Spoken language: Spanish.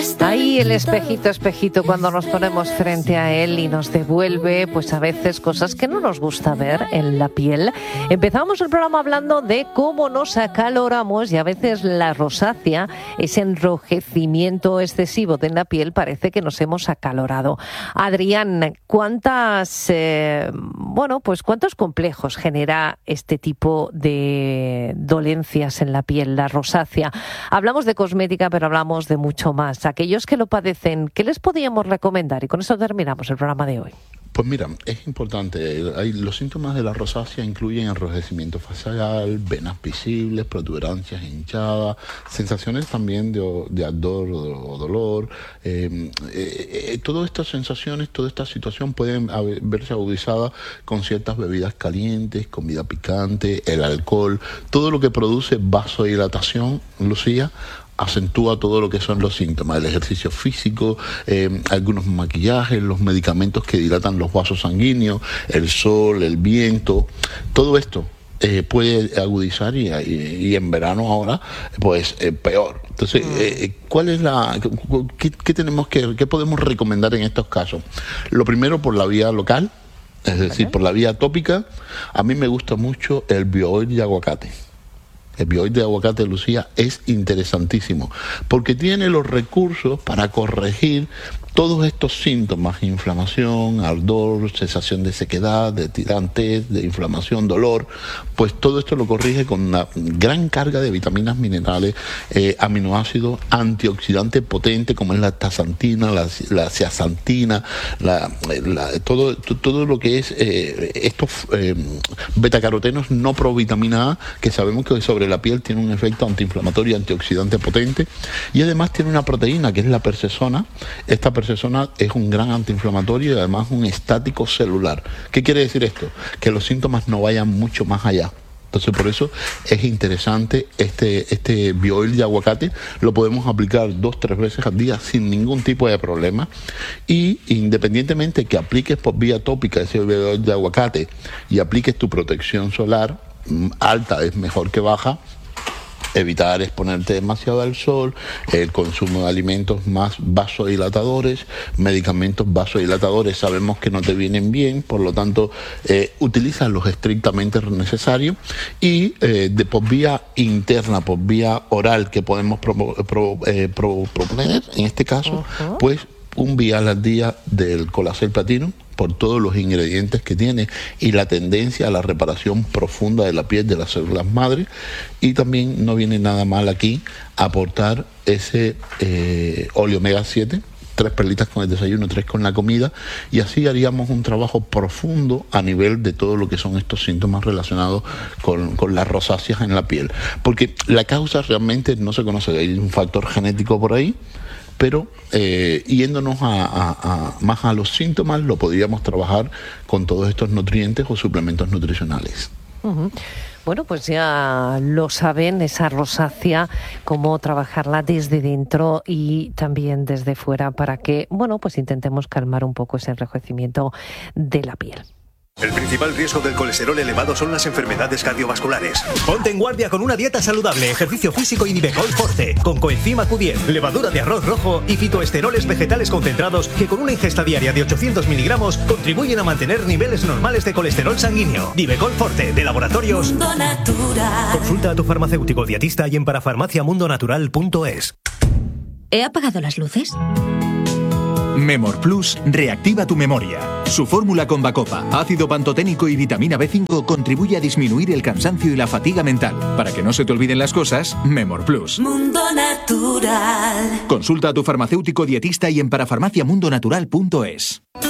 Ahí el espejito, espejito, cuando nos ponemos frente a él y nos devuelve, pues a veces cosas que no nos gusta ver en la piel. Empezamos el programa hablando de cómo nos acaloramos y a veces la rosácea, ese enrojecimiento excesivo de la piel, parece que nos hemos acalorado. Adrián, ¿cuántos complejos genera este tipo de dolencias en la piel, la rosácea? Hablamos de cosmética, pero hablamos de mucho más. Aquellos que lo padecen, ¿qué les podríamos recomendar? Y con eso terminamos el programa de hoy. Pues mira, es importante. Los síntomas de la rosácea incluyen enrojecimiento facial, venas visibles, protuberancias hinchadas, sensaciones también de ardor o dolor. Todas estas sensaciones, toda esta situación pueden verse agudizadas con ciertas bebidas calientes, comida picante, el alcohol, todo lo que produce vasodilatación, Lucía, acentúa todo lo que son los síntomas, el ejercicio físico, algunos maquillajes, los medicamentos que dilatan los vasos sanguíneos, el sol, el viento, todo esto puede agudizar y en verano ahora pues peor. Entonces, ¿qué podemos recomendar en estos casos? Lo primero, por la vía local, es decir, por la vía tópica. A mí me gusta mucho el bioil de aguacate. El bioil de aguacate, Lucía, es interesantísimo porque tiene los recursos para corregir todos estos síntomas: inflamación, ardor, sensación de sequedad, de tirantes, de inflamación, dolor. Pues todo esto lo corrige con una gran carga de vitaminas, minerales, aminoácidos, antioxidantes potentes como es la astaxantina, la zeaxantina, todo lo que es estos betacarotenos no provitamina A, que sabemos que sobre la piel tiene un efecto antiinflamatorio y antioxidante potente, y además tiene una proteína que es la persesona. Esta persesona es un gran antiinflamatorio y además un estático celular. ¿Qué quiere decir esto? Que los síntomas no vayan mucho más allá. Entonces, por eso es interesante este bioil de aguacate. Lo podemos aplicar 2-3 veces al día sin ningún tipo de problema. Y independientemente que apliques por vía tópica ese bioil de aguacate y apliques tu protección solar, alta es mejor que baja, evitar exponerte demasiado al sol, el consumo de alimentos más vasodilatadores, medicamentos vasodilatadores sabemos que no te vienen bien, por lo tanto utilízalos estrictamente necesarios, y de por vía interna, por vía oral, que podemos proponer en este caso, pues un vial al día del Colacel Platinum, por todos los ingredientes que tiene y la tendencia a la reparación profunda de la piel, de las células madre. Y también no viene nada mal aquí aportar ese óleo omega 7, 3 perlitas con el desayuno, 3 con la comida, y así haríamos un trabajo profundo a nivel de todo lo que son estos síntomas relacionados con las rosáceas en la piel. Porque la causa realmente no se conoce, hay un factor genético por ahí, pero yéndonos más a los síntomas, lo podríamos trabajar con todos estos nutrientes o suplementos nutricionales. Bueno, pues ya lo saben, esa rosácea, cómo trabajarla desde dentro y también desde fuera para que, pues intentemos calmar un poco ese enrojecimiento de la piel. El principal riesgo del colesterol elevado son las enfermedades cardiovasculares. Ponte en guardia con una dieta saludable, ejercicio físico y Nivecol Forte, con coenzima Q10, levadura de arroz rojo y fitoesteroles vegetales concentrados que con una ingesta diaria de 800 miligramos contribuyen a mantener niveles normales de colesterol sanguíneo. Nivecol Forte, de Laboratorios Mundo Natural. Consulta a tu farmacéutico dietista y en parafarmaciamundonatural.es. ¿He apagado las luces? Memor Plus reactiva tu memoria. Su fórmula con Bacopa, ácido pantoténico y vitamina B5 contribuye a disminuir el cansancio y la fatiga mental. Para que no se te olviden las cosas, Memor Plus. Mundo Natural. Consulta a tu farmacéutico dietista y en parafarmaciamundonatural.es.